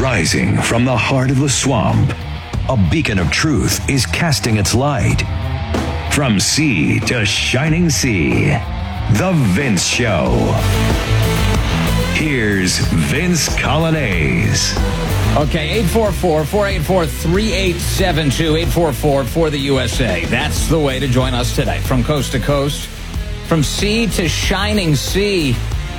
Rising from the heart of the swamp, a beacon of truth is casting its light. From sea to shining sea, The Vince Show. Here's Vince Coglianese. Okay, 844-484-3872, 844 for the USA. That's the way to join us today. From coast to coast, from sea to shining sea.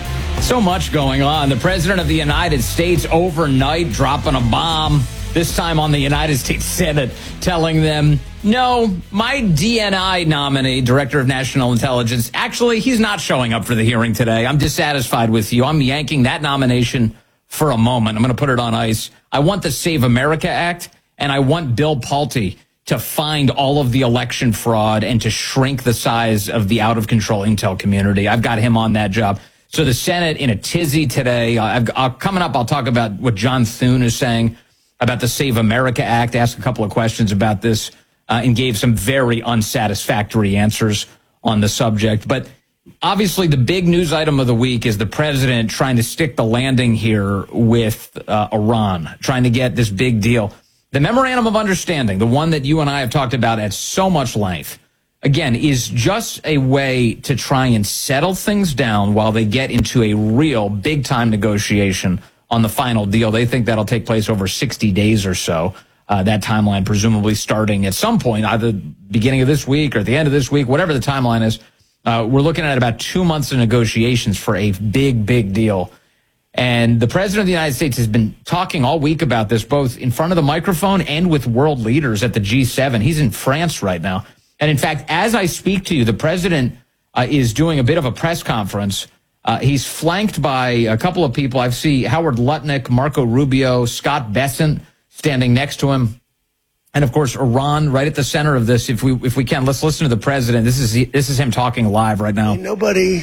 So much going on. The President of the United States overnight dropping a bomb, this time on the United States Senate, telling them, no, my DNI nominee, Director of National Intelligence, actually, he's not showing up for the hearing today. I'm dissatisfied with you. I'm yanking that nomination for a moment. I'm going to put it on ice. I want the Save America Act, and I want Bill Pulte to find all of the election fraud and to shrink the size of the out-of-control intel community. I've got him on that job. So the Senate in a tizzy today. Coming up, I'll talk about what John Thune is saying about the Save America Act, ask a couple of questions about this, and gave some very unsatisfactory answers on the subject. But obviously, the big news item of the week is the president trying to stick the landing here with Iran, trying to get this big deal. The Memorandum of Understanding, the one that you and I have talked about at so much length, again, is just a way to try and settle things down while they get into a real big-time negotiation on the final deal. They think that'll take place over 60 days or so. That timeline presumably starting at some point, either beginning of this week or at the end of this week, whatever the timeline is. We're looking at about 2 months of negotiations for a big, big deal. And the President of the United States has been talking all week about this, both in front of the microphone and with world leaders at the G7. He's in France right now. And in fact, as I speak to you, the President is doing a bit of a press conference. He's flanked by a couple of people. I see Howard Lutnick, Marco Rubio, Scott Bessent standing next to him. And, of course, Iran right at the center of this. If we can, let's listen to the president. This is him talking live right now. Nobody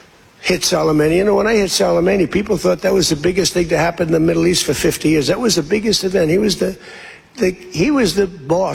hit Soleimani. You know, when I hit Soleimani, people thought that was the biggest thing to happen in the Middle East for 50 years. That was the biggest event. He was the boss.